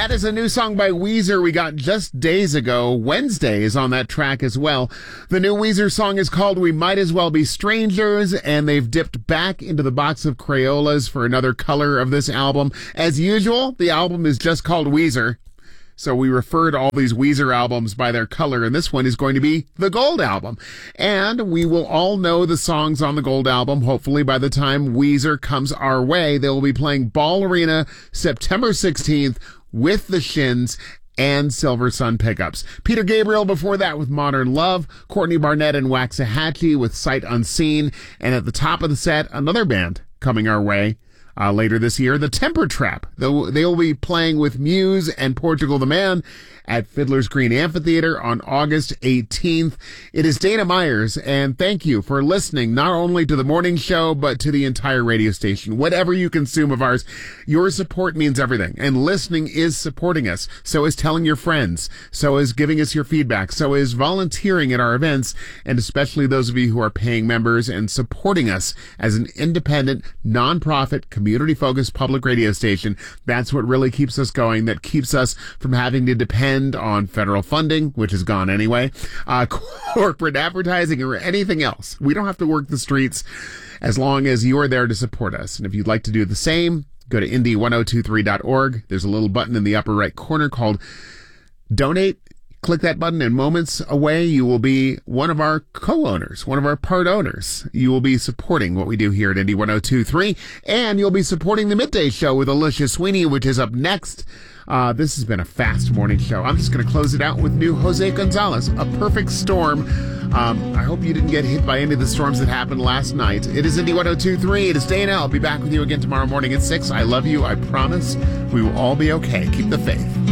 That is a new song by Weezer we got just days ago. Wednesday is on that track as well. The new Weezer song is called We Might As Well Be Strangers, and they've dipped back into the box of Crayolas for another color of this album. As usual, the album is just called Weezer. So we refer to all these Weezer albums by their color, and this one is going to be the Gold Album. And we will all know the songs on the Gold Album. Hopefully by the time Weezer comes our way, they will be playing Ball Arena September 16th with the Shins and Silver Sun Pickups. Peter Gabriel before that with Modern Love, Courtney Barnett and Waxahachie with Sight Unseen, and at the top of the set, another band coming our way later this year, the Temper Trap. They will be playing with Muse and Portugal the Man at Fiddler's Green Amphitheater on August 18th. It is Dana Myers, and thank you for listening not only to the morning show, but to the entire radio station. Whatever you consume of ours, your support means everything, and listening is supporting us. So is telling your friends. So is giving us your feedback. So is volunteering at our events, and especially those of you who are paying members and supporting us as an independent, non-profit, community-focused public radio station. That's what really keeps us going, that keeps us from having to depend on federal funding, which is gone anyway, corporate advertising, or anything else. We don't have to work the streets as long as you are there to support us. And if you'd like to do the same, go to indy1023.org. There's a little button in the upper right corner called Donate. Click that button, and moments away, you will be one of our co-owners, one of our part owners. You will be supporting what we do here at Indy 102.3, and you'll be supporting the Midday Show with Alicia Sweeney, which is up next. This has been a fast morning show. I'm just going to close it out with new Jose Gonzalez, A Perfect Storm. I hope you didn't get hit by any of the storms that happened last night. It is Indy 102.3. It is Dana. I'll be back with you again tomorrow morning at 6. I love you. I promise we will all be okay. Keep the faith.